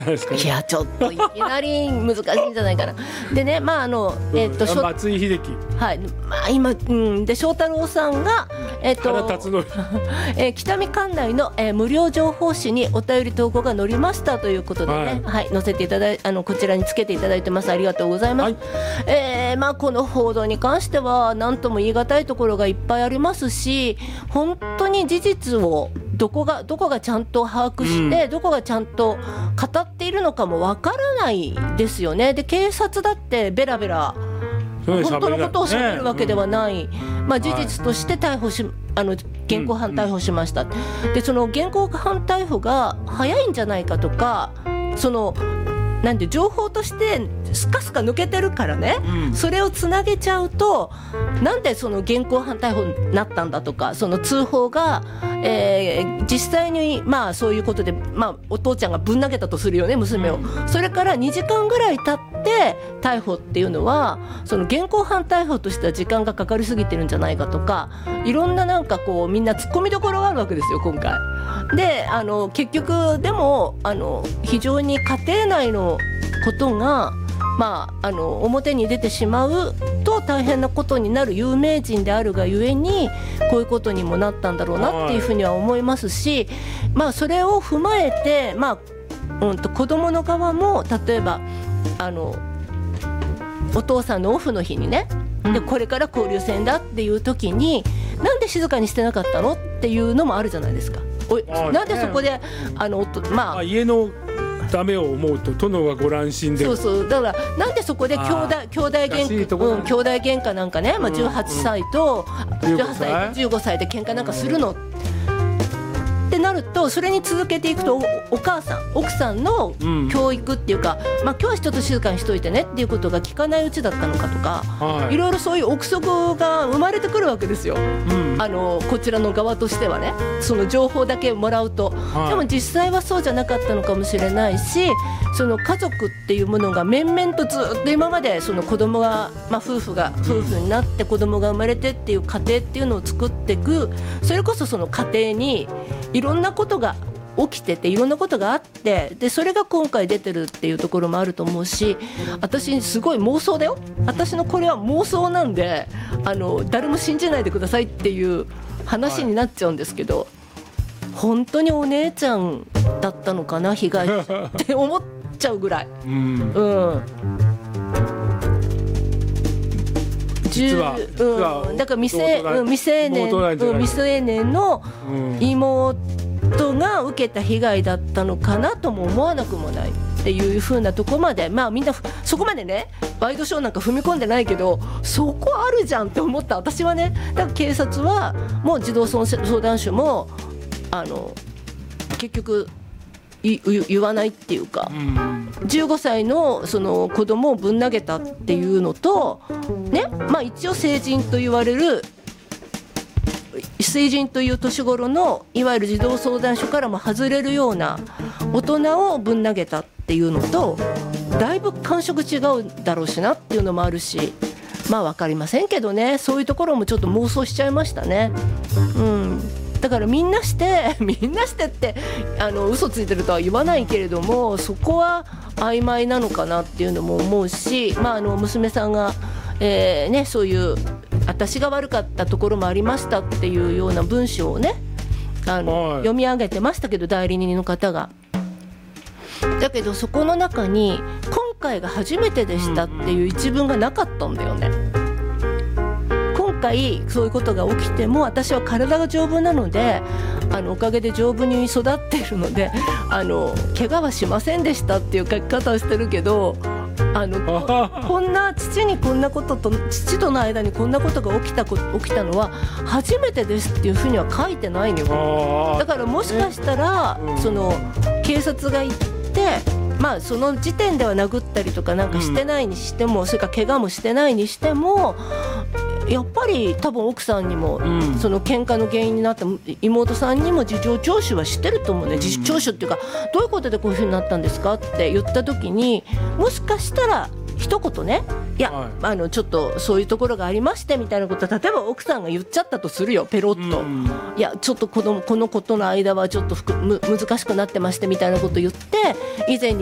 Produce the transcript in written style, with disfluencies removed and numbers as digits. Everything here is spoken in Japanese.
ですかね。 いやちょっといきなり難しいんじゃないかな。でね、 松井秀喜、 はい、今、で翔太郎さんが、 原辰徳北見管内の、無料情報誌にお便り投稿が載りましたということでね、はい、載せていただいこちらにつけていただいてます。ありがとうございます。この報道に関しては何とも言い難いところがいっぱいありますし、本当に事実をどこがちゃんと把握して、どこがちゃんと語っているのかもわからないですよね。で警察だってベラベラ本当のことを喋るわけではない、事実として逮捕し、現行犯逮捕しました、でその現行犯逮捕が早いんじゃないかとか、なんて情報としてスカスカ抜けてるからね、それをつなげちゃうと、なんでその現行犯逮捕になったんだとか、その通報が、実際にそういうことで、お父ちゃんがぶん投げたとするよね、娘を。それから2時間ぐらい経って逮捕っていうのは、その現行犯逮捕としては時間がかかりすぎてるんじゃないかとか、いろんなみんな突っ込みどころがあるわけですよ今回で。結局でも非常に家庭内のことが表に出てしまうと大変なことになる有名人であるがゆえに、こういうことにもなったんだろうなっていうふうには思いますし、それを踏まえて、子どもの側も例えばお父さんのオフの日にね、でこれから交流戦だっていう時になんで静かにしてなかったのっていうのもあるじゃないですか。なんでそこで家のダメを思うと殿がご乱心で、 そうだからなんでそこで兄弟喧嘩なんかね、18歳と15歳で喧嘩なんかするのってなると、それに続けていくと奥さんの教育っていうか、今日はちょっと静かにしといてねっていうことが聞かないうちだったのかとか、いろいろそういう憶測が生まれてくるわけですよ、こちらの側としてはね、その情報だけもらうと、でも実際はそうじゃなかったのかもしれないし、その家族っていうものが面々とずっと今までその子供が、夫婦になって子供が生まれてっていう家庭っていうのを作っていく、それこそその家庭にいろんなことが起きてて、いろんなことがあって、でそれが今回出てるっていうところもあると思うし、私すごい妄想だよ、私のこれは妄想なんで誰も信じないでくださいっていう話になっちゃうんですけど、本当にお姉ちゃんだったのかな被害者って思っちゃうぐらい、 実はだから未成年の妹が受けた被害だったのかなとも思わなくもないっていう風なとこまで、みんなそこまでねワイドショーなんか踏み込んでないけど、そこあるじゃんって思った私はね。だから警察はもう児童相談所も結局言わないっていうか、15歳のその子供をぶん投げたっていうのとね、一応成人と言われる成人という年頃のいわゆる児童相談所からも外れるような大人をぶん投げたっていうのとだいぶ感触違うだろうしなっていうのもあるし、分かりませんけどね、そういうところもちょっと妄想しちゃいましたね。だからみんなしてって嘘ついてるとは言わないけれども、そこは曖昧なのかなっていうのも思うし、娘さんが、そういう私が悪かったところもありましたっていうような文章をね読み上げてましたけど、代理人の方が。だけどそこの中に今回が初めてでしたっていう一文がなかったんだよね。今回そういうことが起きても私は体が丈夫なのでおかげで丈夫に育っているので怪我はしませんでしたっていう書き方をしてるけど、こんな父にこんなことと父との間にこんなことが起きたのは初めてですっていうふうには書いてないのよ。だからもしかしたらその警察が行ってその時点では殴ったりとかなんかしてないにしても、それから怪我もしてないにしてもやっぱり多分奥さんにも、その喧嘩の原因になった妹さんにも事情聴取はしてると思うね。事情聴取っていうかどういうことでこういう風になったんですかって言った時にもしかしたら一言ね、いや、ちょっとそういうところがありましてみたいなこと例えば奥さんが言っちゃったとするよ、ペロッと、いやちょっとこのことの間はちょっと難しくなってましてみたいなこと言って以前に